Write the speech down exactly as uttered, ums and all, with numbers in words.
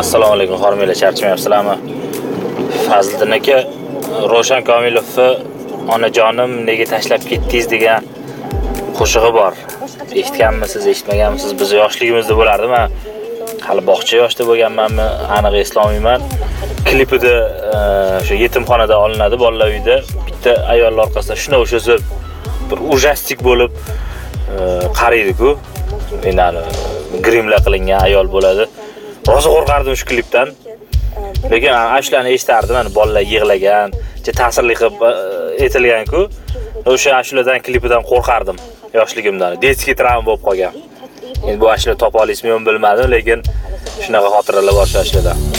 Assalomu alaykum, xormanglar, charchamayapsizlarmi? Fazliddin aka Ro'shan Komilovni onajonim nega tashlab ketdingiz degan qo'shig'i bor. Eshitganmisiz, eshitmaganmisiz? Biz yoshligimizda bo'lardi. Men hali bog'cha yoshda bo'lganmanmi, aniq eslolmayman. Klipida o'sha yetimxonada olinadi, bolalar uyida. Bitta ayol orqasida shuna o'shasi bir ujastik bo'lib qaraydi-ku. Endi grimla qilingan ayol bo'ladi. Rosa qo'rqardim shu klipdan. Lekin ashlarni eshitardim, mana bolalar yig'lagan, ta'sirli qilib etilgan-ku. O'sha ashlardan klipidan qo'rqardim yoshligimdan. Detskiy travma bo'lib qolgan. Endi bu ashlar topa olasizmi bilmadim, lekin shunaqa xotiralar bor shu ashlardan.